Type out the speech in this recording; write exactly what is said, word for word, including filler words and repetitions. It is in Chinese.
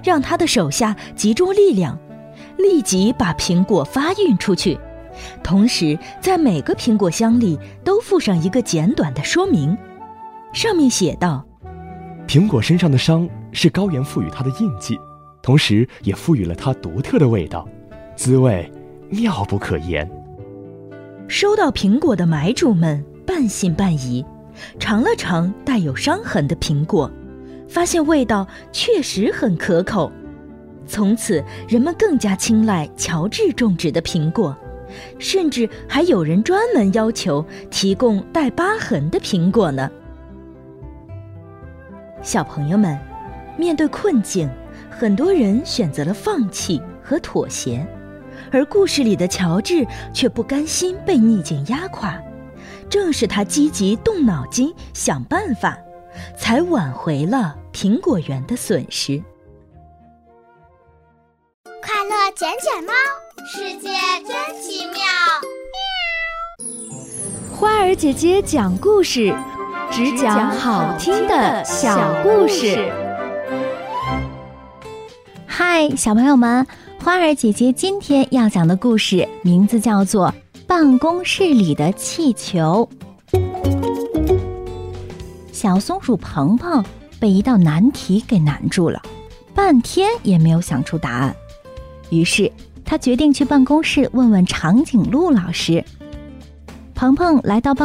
让他的手下集中力量，立即把苹果发运出去，同时在每个苹果箱里都附上一个简短的说明，上面写道： 苹果身上的伤是高原赋予它的印记，同时也赋予了它独特的味道，滋味妙不可言。 收到苹果的买主们半信半疑，尝了尝带有伤痕的苹果，发现味道确实很可口。从此人们更加青睐乔治种植的苹果，甚至还有人专门要求提供带疤痕的苹果呢。小朋友们，面对困境，很多人选择了放弃和妥协，而故事里的乔治却不甘心被逆境压垮，正是他积极动脑筋想办法，才挽回了苹果园的损失。 快乐捡捡猫，世界真奇妙。 花儿姐姐讲故事，只讲好听的小故事。 嗨，小朋友们，花儿姐姐今天要讲的故事名字叫做《办公室里的气球》。小松鼠鹏鹏被一道难题给难住了，半天也没有想出答案。于是他决定去办公室问问长颈鹿老师。鹏鹏来到办